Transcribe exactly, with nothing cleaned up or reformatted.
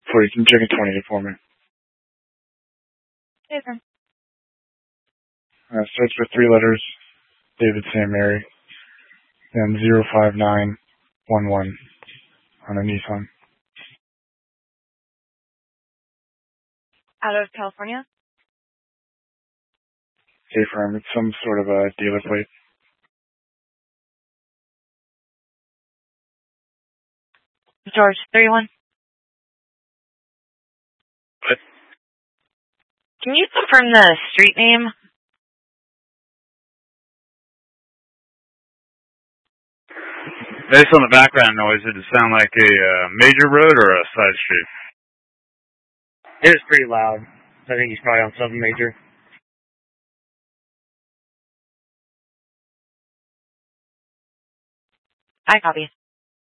For you can check a twenty-eight for me. Hey, sir. Uh, starts with three letters, David Saint Mary, and zero five nine one one on a Nissan. Out of California? Hey, firm. It's some sort of a dealer plate. George, thirty-one. What? Can you confirm the street name? Based on the background noise, did it sound like a uh, major road or a side street? It was pretty loud. I think he's probably on something major. I copy.